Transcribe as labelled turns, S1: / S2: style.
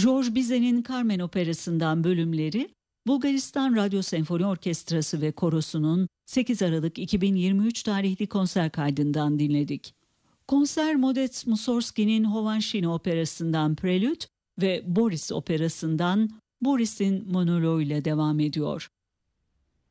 S1: Georges Bizet'in Carmen Operası'ndan bölümleri, Bulgaristan Radyo Senfoni Orkestrası ve Korosu'nun 8 Aralık 2023 tarihli konser kaydından dinledik. Konser Modest Mussorgsky'nin Hovanşine Operası'ndan Prelüt ve Boris Operası'ndan Boris'in monoloğuyla devam ediyor.